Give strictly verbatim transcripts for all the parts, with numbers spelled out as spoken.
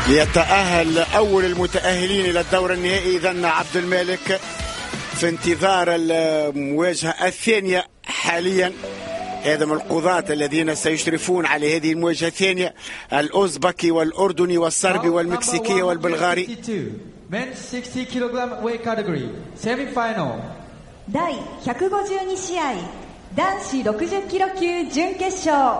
يتأهل أول المتأهلين إلى الدور النهائي إذن عبد الملك في انتظار المواجهة الثانية حاليا. هذا من القضاة الذين سيشرفون على هذه المواجهة الثانية، الأوزبكي والأردني والصربي والمكسيكي والبلغاري. だいひゃくごじゅうに試合男子ろくじゅっキロ級準決勝。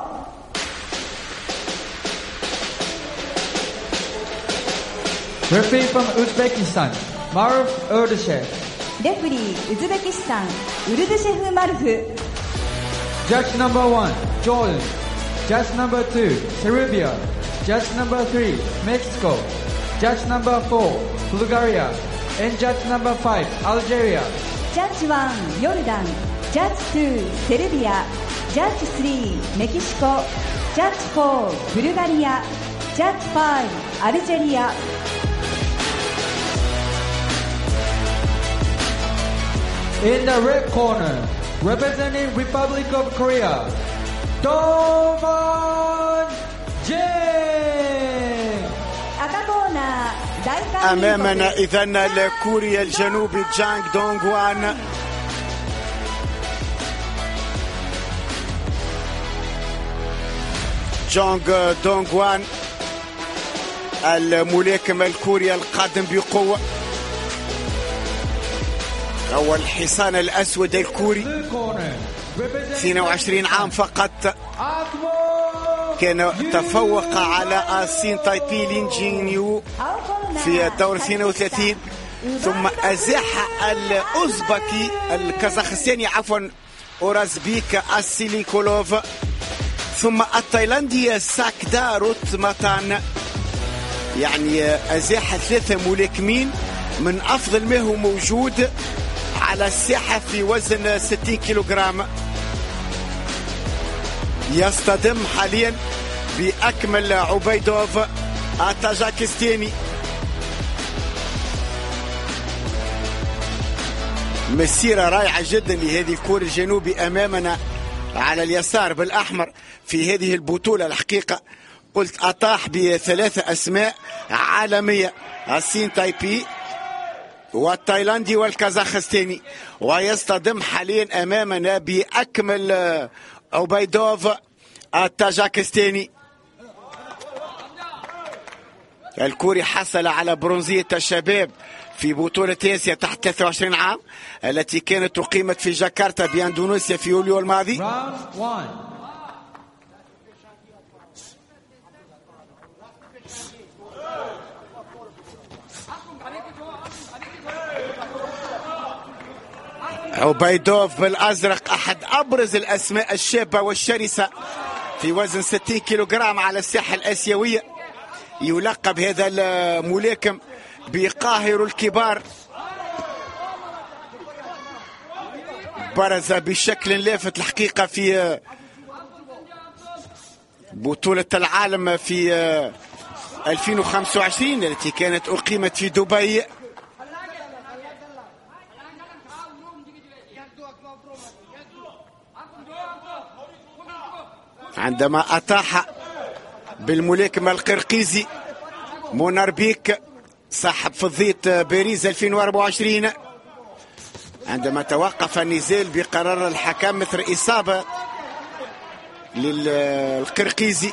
Referee from Uzbekistan, Maruf Erdishev. レフリーウズベキスタンウルドゥシェフ・マルフ。 Judge number one, Jordan. Judge number two, Serbia. Judge number three, Mexico. Judge number four, Bulgaria. And judge number five, Algeria. ジャッジワンヨルダン、ジャッジツーセルビア、ジャッジスリーメキシコ、ジャッジフォーブルガリア、ジャッジファイブアルジェリア。 In the red corner, representing Republic of Korea, Dongwon Jin. 赤コーナー大韓民国 أمامنا إذن الكوري الجنوبي جانغ دونغوان. جانغ دونغوان الملاكم الكوري القادم بقوة، هو الحصان الأسود الكوري، اثنين وعشرين عام فقط، كان تفوق على آسين تايبي لين جينيو في الدور اثنين وثلاثين، ثم أزاح الأوزبكي الكازاخستاني عفوا أورازبيك السيليكولوف، ثم التايلاندي ساكداروت ماتان. يعني أزاح ثلاثة ملاكمين من أفضل ما هو موجود على الساحة في وزن ستين كيلوغرام. يصطدم حاليا بأكمل عبيدوف التاجيكستاني. مسيرة رائعة جدا لهذه الكوري الجنوبي أمامنا على اليسار بالأحمر في هذه البطولة. الحقيقة قلت أطاح بثلاثة أسماء عالمية، الصين تايبي والتايلاندي والكازاخستاني، ويصطدم حاليا أمامنا بأكمل عبيدوف التاجيكستاني. الكوري حصل على برونزية الشباب في بطولة آسيا تحت ثلاثة وعشرين عام التي كانت أقيمت في جاكرتا بإندونيسيا في يوليو الماضي. عبيدوف بالأزرق أحد أبرز الأسماء الشابة والشرسة في وزن ستين كيلوغرام على الساحة الآسيوية. يلقب هذا الملاكم بقاهر الكبار. برز بشكل لافت الحقيقة في بطولة العالم في ألفين وخمسة وعشرين التي كانت أقيمت في دبي. عندما أطاح بالملاكمة القرقيزي موناربيك صاحب فضية باريس ألفين وأربعة وعشرين، عندما توقف النزال بقرار الحكم مثل إصابة للقرقيزي.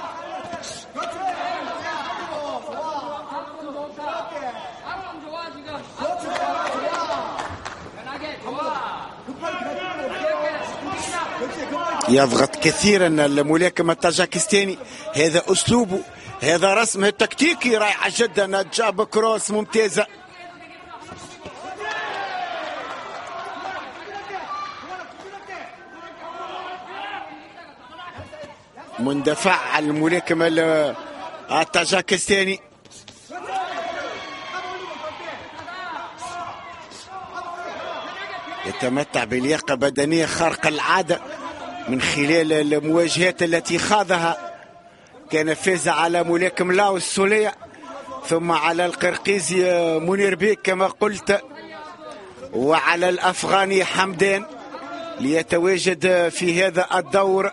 يضغط كثيرا الملاكم التاجيكستاني، هذا أسلوبه، هذا رسمه التكتيكي رائعة جدا، جاب كروس ممتازة. مندفع الملاكم التاجيكستاني. يتمتع بلياقة بدنية خارقة العادة من خلال المواجهات التي خاضها. كان فاز على ملاكم لاو السولية، ثم على القرقيزي منير بيك كما قلت، وعلى الأفغاني حمدان ليتواجد في هذا الدور.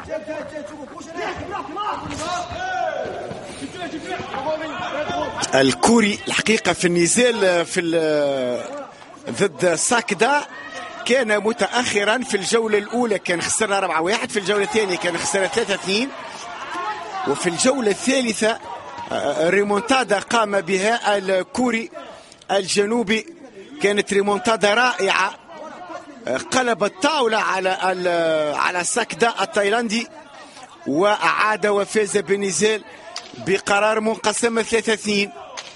الكوري الحقيقة في النزال في ضد ساكدا كان متأخرا. في الجولة الأولى كان خسر أربعة واحد، في الجولة الثانية كان خسر ثلاثة اثنين، وفي الجولة الثالثة ريمونتادا قام بها الكوري الجنوبي، كانت ريمونتادا رائعة، قلب الطاولة على على ساكدا التايلاندي وأعاد وفاز بالنزال بقرار منقسم ثلاثة اثنين.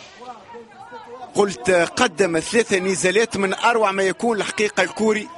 قلت قدم ثلاثة نزالات من أروع ما يكون الحقيقة الكوري،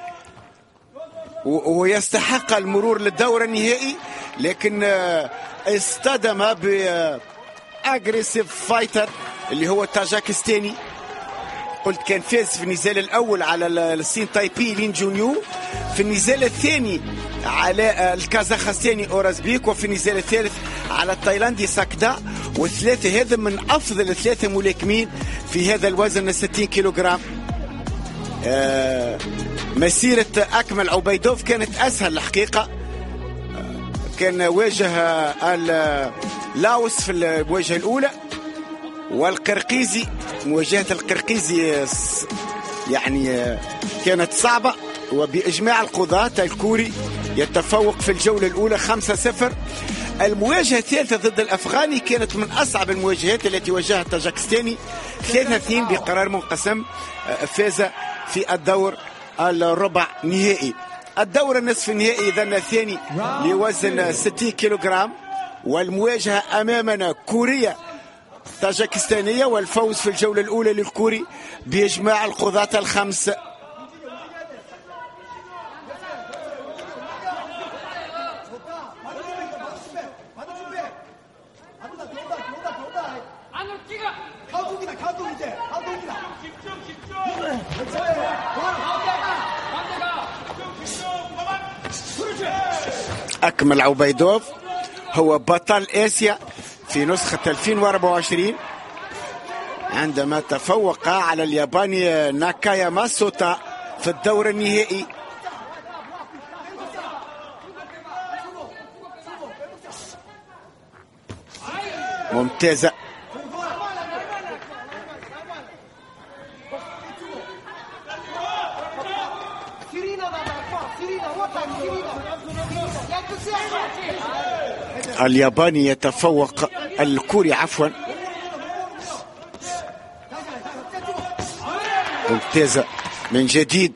ويستحق المرور للدور النهائي، لكن اصطدم بأجريسيف فايتر اللي هو التاجيكستاني. قلت كان فاز في النزال الأول على الصين تايبي لين جونيو، في النزال الثاني على الكازاخستاني أورازبيك، وفي النزال الثالث على التايلاندي ساكدا. والثلاثة هذا من أفضل الثلاثة ملاكمين في هذا الوزن ستين كيلوغرام. آه مسيرة أكمل عبيدوف كانت أسهل الحقيقة، كان واجه لاوس في المواجهة الأولى، والقرقيزي مواجهة القرقيزي يعني كانت صعبة، وبإجماع القضاة الكوري يتفوق في الجولة الأولى خمسة صفر. المواجهة الثالثة ضد الأفغاني كانت من أصعب المواجهات التي واجهها التاجيكستاني، ثلاثة اثنين بقرار منقسم، فاز في الدور الربع نهائي. الدور النصف النهائي إذن الثاني لوزن ستين كيلوغرام، والمواجهة أمامنا كورية تاجيكستانية، والفوز في الجولة الأولى للكوري بإجماع القضاة الخمس. أكمل عبيدوف هو بطل آسيا في نسخة ألفين وأربعة وعشرين عندما تفوق على الياباني ناكاياما سوتا في الدور النهائي. ممتازة. الياباني يتفوق الكوري عفوا. ممتازة من جديد.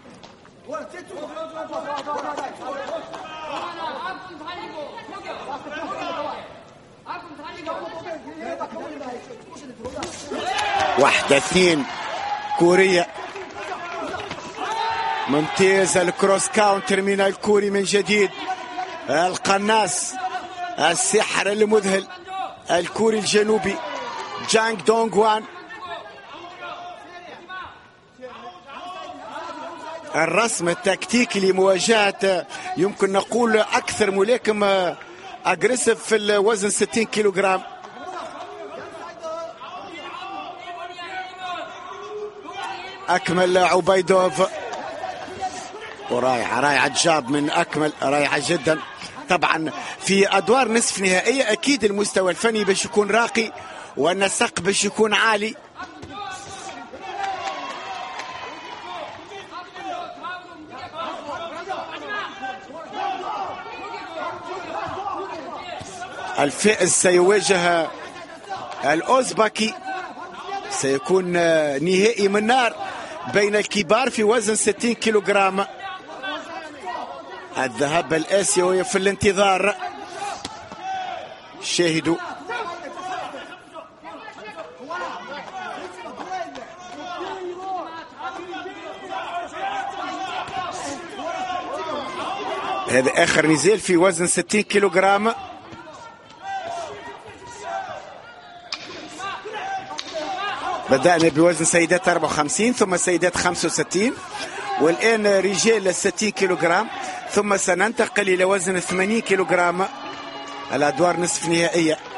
واحدة اثنين كورية. ممتازة الكروس كاونتر من الكوري من جديد. القناص السحر المذهل الكوري الجنوبي جانغ دونغ وان. الرسم التكتيكي لمواجهة يمكن نقول أكثر ملاكم أجريسيف في الوزن ستين كيلوغرام. أكمل عبيدوف، ورائعة رائعة جاب من أكمل، رائعة جدا. طبعا في أدوار نصف نهائية أكيد المستوى الفني باش يكون راقي والنسق باش يكون عالي. الفائز سيواجه الأوزباكي، سيكون نهائي من نار بين الكبار في وزن ستين كيلوغرام. الذهاب الآسيوي في الانتظار. شاهدوا هذا آخر نزال في وزن ستين كيلوغرام. بدأنا بوزن سيدات أربعة وخمسين ثم سيدات خمسة وستين، والآن رجال ستين كيلوغرام، ثم سننتقل إلى وزن ثمانين كيلوغرام الأدوار نصف نهائية.